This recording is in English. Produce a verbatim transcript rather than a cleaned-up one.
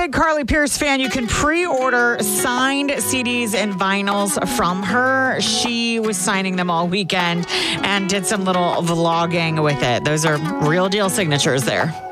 big Carly Pierce fan, you can pre-order signed C Ds and vinyls from her. She was signing them all weekend and did some little vlogging with it. Those are real deal signatures there.